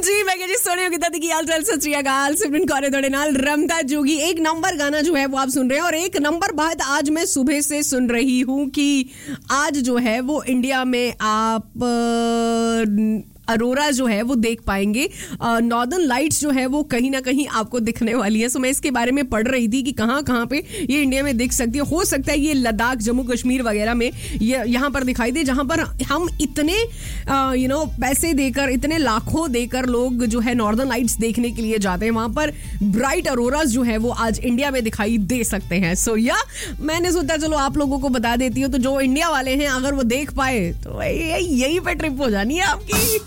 जी मैं जी सोने की दादी की हाल चाल सत श्री अकाल सिमरन कौर थोड़े नाल रमता जोगी। एक नंबर गाना जो है वो आप सुन रहे हैं और एक नंबर बात आज मैं सुबह से सुन रही हूँ कि आज जो है वो इंडिया में आप अरोरा जो है वो देख पाएंगे। नॉर्दर्न लाइट्स जो है वो कहीं ना कहीं आपको दिखने वाली है। सो मैं इसके बारे में पढ़ रही थी कि कहाँ कहाँ पे ये इंडिया में दिख सकती है। हो सकता है ये लद्दाख जम्मू कश्मीर वगैरह में यहाँ पर दिखाई दे, जहाँ पर हम इतने पैसे देकर, इतने लाखों देकर लोग जो है नॉर्दर्न लाइट्स देखने के लिए जाते हैं। वहां पर ब्राइट अरोरास जो है वो आज इंडिया में दिखाई दे सकते हैं। सो मैंने सोचा चलो आप लोगों को बता देती हूँ, तो जो इंडिया वाले हैं अगर वो देख पाए तो यही पे ट्रिप हो जानी है आपकी।